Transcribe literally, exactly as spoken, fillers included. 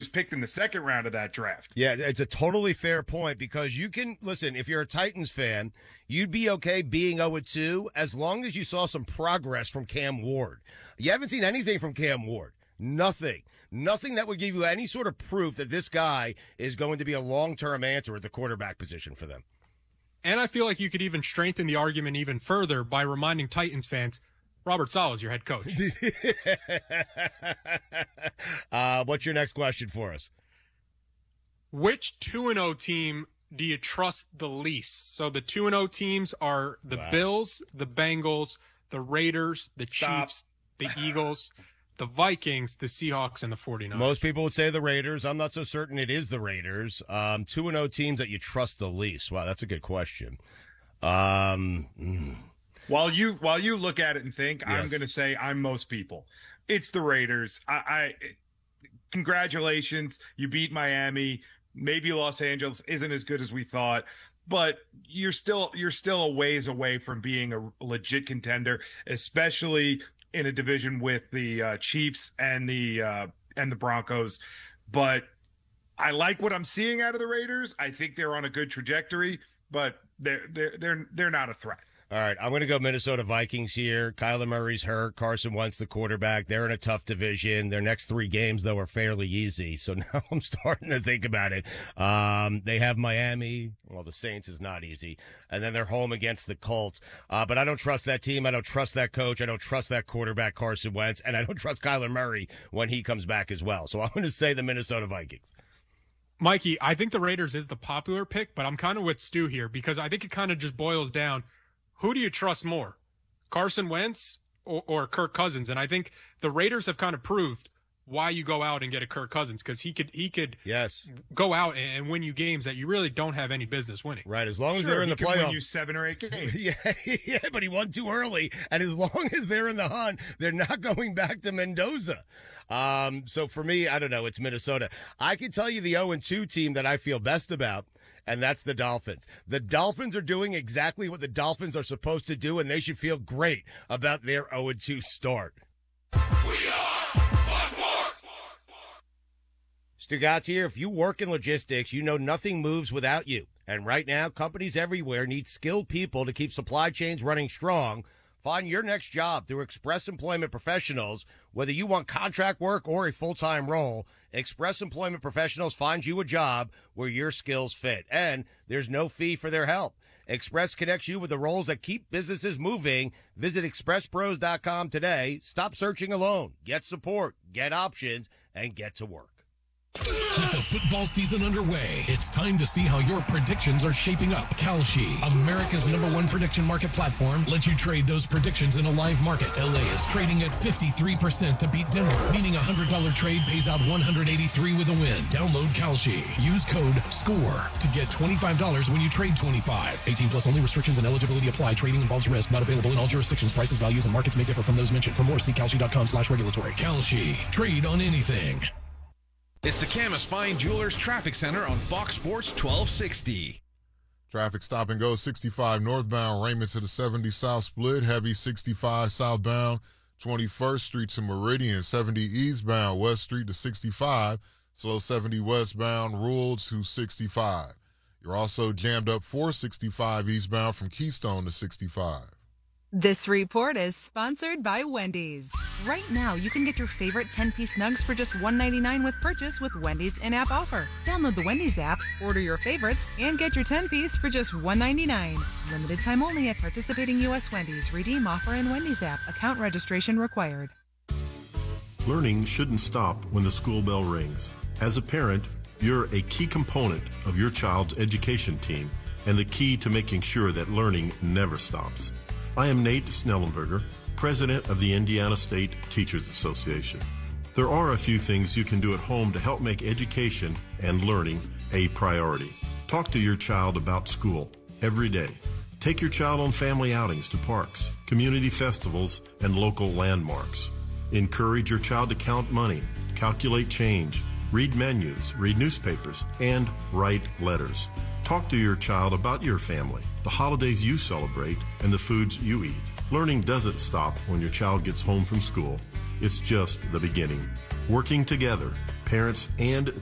picked in the second round of that draft. Yeah, it's a totally fair point because you can, listen, if you're a Titans fan, you'd be okay being oh and two as long as you saw some progress from Cam Ward. You haven't seen anything from Cam Ward. Nothing. Nothing that would give you any sort of proof that this guy is going to be a long-term answer at the quarterback position for them. And I feel like you could even strengthen the argument even further by reminding Titans fans, Robert Saleh is your head coach. uh, what's your next question for us? Which two and oh team do you trust the least? So the two and oh teams are the wow. Bills, the Bengals, the Raiders, the Chiefs, Stop. the Eagles, the Vikings, the Seahawks, and the forty-niners. Most people would say the Raiders. I'm not so certain it is the Raiders. Um, two and oh teams that you trust the least. Wow, that's a good question. Um, mm. While you while you look at it and think, yes. I'm going to say I'm most people. It's the Raiders. I, I congratulations, you beat Miami. Maybe Los Angeles isn't as good as we thought, but you're still you're still a ways away from being a legit contender, especially in a division with the uh, Chiefs and the uh, and the Broncos. But I like what I'm seeing out of the Raiders. I think they're on a good trajectory, but they're they're they're they're not a threat. All right, I'm going to go Minnesota Vikings here. Kyler Murray's hurt. Carson Wentz, the quarterback. They're in a tough division. Their next three games, though, are fairly easy. So now I'm starting to think about it. Um, they have Miami. Well, the Saints is not easy. And then they're home against the Colts. Uh, but I don't trust that team. I don't trust that coach. I don't trust that quarterback, Carson Wentz. And I don't trust Kyler Murray when he comes back as well. So I'm going to say the Minnesota Vikings. Mikey, I think the Raiders is the popular pick, but I'm kind of with Stu here because I think it kind of just boils down. Who do you trust more, Carson Wentz or, or Kirk Cousins? And I think the Raiders have kind of proved why you go out and get a Kirk Cousins because he could he could yes go out and win you games that you really don't have any business winning. Right, as long as sure, they're in he the can playoffs. Win you seven or eight games. yeah, yeah, but he won too early, and as long as they're in the hunt, they're not going back to Mendoza. Um, so for me, I don't know. It's Minnesota. I can tell you the oh and two team that I feel best about. And that's the Dolphins. The Dolphins are doing exactly what the Dolphins are supposed to do, and they should feel great about their oh and two start. We are Fox Sports. Stugatz here. If you work in logistics, you know nothing moves without you. And right now, companies everywhere need skilled people to keep supply chains running strong. Find your next job through Express Employment Professionals. Whether you want contract work or a full-time role, Express Employment Professionals finds you a job where your skills fit. And there's no fee for their help. Express connects you with the roles that keep businesses moving. Visit express pros dot com today. Stop searching alone. Get support, get options, and get to work. With the football season underway, it's time to see how your predictions are shaping up. Kalshi, America's number one prediction market platform, lets you trade those predictions in a live market. L A is trading at fifty-three percent to beat Denver, meaning a one hundred dollars trade pays out one hundred eighty-three with a win. Download Kalshi. Use code SCORE to get twenty-five dollars when you trade twenty-five. eighteen plus only. Restrictions and eligibility apply. Trading involves risk. Not available in all jurisdictions. Prices, values, and markets may differ from those mentioned. For more, see kalshi.com slash regulatory. Kalshi. Trade on anything. It's the Camas Fine Jewelers Traffic Center on Fox Sports twelve sixty. Traffic stop and go sixty-five northbound, Raymond to the seventy south split, heavy sixty-five southbound, twenty-first Street to Meridian, seventy eastbound, West Street to sixty-five, slow seventy westbound, Rule to sixty-five. You're also jammed up four sixty-five eastbound from Keystone to sixty-five. This report is sponsored by Wendy's. Right now, you can get your favorite ten-piece nugs for just one ninety-nine with purchase with Wendy's in-app offer. Download the Wendy's app, order your favorites, and get your ten-piece for just one ninety-nine. Limited time only at participating U S Wendy's. Redeem offer in Wendy's app. Account registration required. Learning shouldn't stop when the school bell rings. As a parent, you're a key component of your child's education team and the key to making sure that learning never stops. I am Nate Snellenberger, president of the Indiana State Teachers Association. There are a few things you can do at home to help make education and learning a priority. Talk to your child about school every day. Take your child on family outings to parks, community festivals, and local landmarks. Encourage your child to count money, calculate change, read menus, read newspapers, and write letters. Talk to your child about your family, the holidays you celebrate, and the foods you eat. Learning doesn't stop when your child gets home from school. It's just the beginning. Working together, parents and